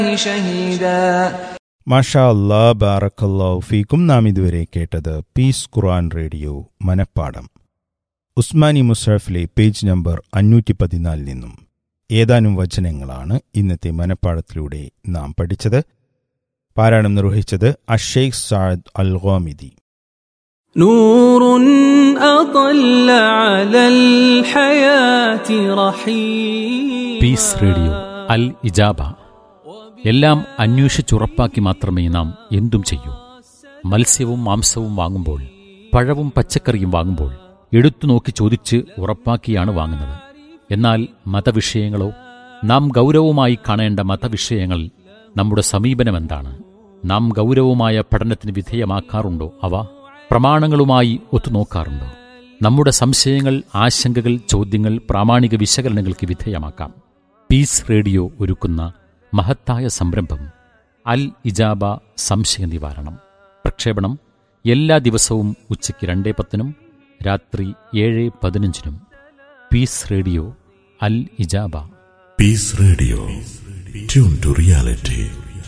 شهيدا. മാഷാ അല്ലാ, ബാറക്കല്ലാഹു ഫീക്കും. നാം ഇതുവരെ കേട്ടത് പീസ് ഖുർആൻ റേഡിയോ മനപ്പാഠം ഉസ്മാനി മുസ്ഹഫിലെ പേജ് നമ്പർ 514 നിന്നും ഏതാനും വചനങ്ങളാണ് ഇന്നത്തെ മനപ്പാഠത്തിലൂടെ നാം പഠിച്ചത്. പാരായണം നിർവഹിച്ചത് അഷേഖ് സഅദ് അൽ ഗാമിദി. نور أطل على الحياة رحيم. പീസ് റേഡിയോ അൽ ഇജാബ. എല്ലാം അന്വേഷിച്ചുറപ്പാക്കി മാത്രമേ നാം എന്തും ചെയ്യൂ. മത്സ്യവും മാംസവും വാങ്ങുമ്പോൾ, പഴവും പച്ചക്കറിയും വാങ്ങുമ്പോൾ എടുത്തു നോക്കി ചോദിച്ച് ഉറപ്പാക്കിയാണ് വാങ്ങുന്നത്. എന്നാൽ മതവിഷയങ്ങളോ, നാം ഗൗരവമായി കാണേണ്ട മതവിഷയങ്ങൾ, നമ്മുടെ സമീപനമെന്താണ്? നാം ഗൗരവമായ പഠനത്തിന് വിധേയമാക്കാറുണ്ടോ? അവ പ്രമാണങ്ങളുമായി ഒത്തുനോക്കാറുണ്ടോ? നമ്മുടെ സംശയങ്ങൾ, ആശങ്കകൾ, ചോദ്യങ്ങൾ പ്രാമാണിക വിശകലനങ്ങൾക്ക് വിധേയമാക്കാം. പീസ് റേഡിയോ ഒരുക്കുന്ന മഹത്തായ സംരംഭം അൽ ഇജാബ സംശയ നിവാരണം. പ്രക്ഷേപണം എല്ലാ ദിവസവും ഉച്ചയ്ക്ക് 2:10 രാത്രി 7:15. പീസ് റേഡിയോ അൽ ഇജാബ. Piece radio, tune to reality.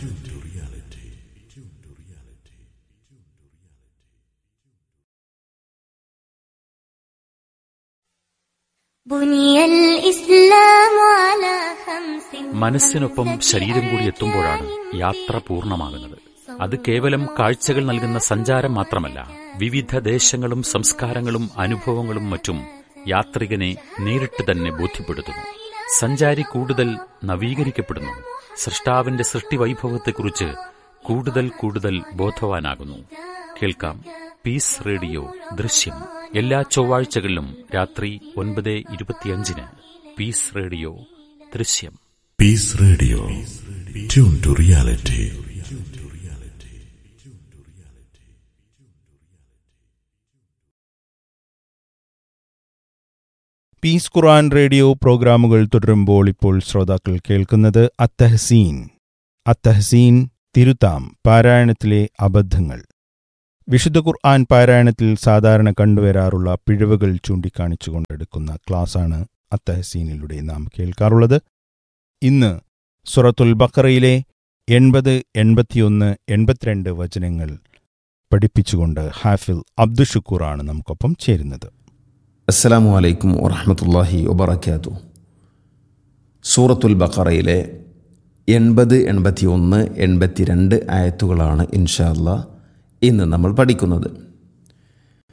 മനസ്സിനൊപ്പം ശരീരം കൂടി എത്തുമ്പോഴാണ് യാത്ര പൂർണ്ണമാകുന്നത്. അത് കേവലം കാഴ്ചകൾ നൽകുന്ന സഞ്ചാരം മാത്രമല്ല, വിവിധ ദേശങ്ങളും സംസ്കാരങ്ങളും അനുഭവങ്ങളും മറ്റും യാത്രികനെ നേരിട്ട് തന്നെ ബോധ്യപ്പെടുത്തുന്നു. സഞ്ചാരി കൂടുതൽ നവീകരിക്കപ്പെടുന്നു. സൃഷ്ടാവിന്റെ സൃഷ്ടിവൈഭവത്തെക്കുറിച്ച് കൂടുതൽ ബോധവാനാകുന്നു. കേൾക്കാം പീസ് റേഡിയോ ദൃശ്യം എല്ലാ ചൊവ്വാഴ്ചകളിലും രാത്രി 9:25. പീസ് റേഡിയോ ദൃശ്യം. Piece radio, tune to reality. Piece Quran radio പ്രോഗ്രാമുകൾ തുടരുമ്പോൾ ഇപ്പോൾ ശ്രോതാക്കൾ കേൾക്കുന്നത് അത്തഹസീൻ തിരുത്താം, പാരായണത്തിലെ അബദ്ധങ്ങൾ. വിശുദ്ധ ഖുർആൻ പാരായണത്തിൽ സാധാരണ കണ്ടുവരാറുള്ള പിഴവുകൾ ചൂണ്ടിക്കാണിച്ചുകൊണ്ടെടുക്കുന്ന ക്ലാസ്സാണ് അത്തഹസീനിലൂടെ നാം കേൾക്കാറുള്ളത്. ഇന്ന് സൂറത്തുൽ ബഖറയിലെ 80, 81, 82 വചനങ്ങൾ പഠിപ്പിച്ചുകൊണ്ട് ഹാഫിൽ അബ്ദുഷുക്കൂറാണ് നമുക്കൊപ്പം ചേരുന്നത്. അസ്സലാമു അലൈക്കും വറഹ്മത്തുള്ളാഹി വബറകാതുഹു. സൂറത്തുൽ ബഖറയിലെ 80, 81, 82 ആയത്തുകളാണ് ഇൻഷാ അല്ലാഹ് ഇന്ന് നമ്മൾ പഠിക്കുന്നത്.